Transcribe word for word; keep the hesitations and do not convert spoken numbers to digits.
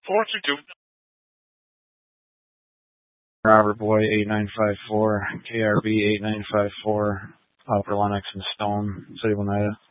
four two two. Robert Boy eight nine five four, K R B eight nine five four, Upper Lennox and Stone, City of Oneida.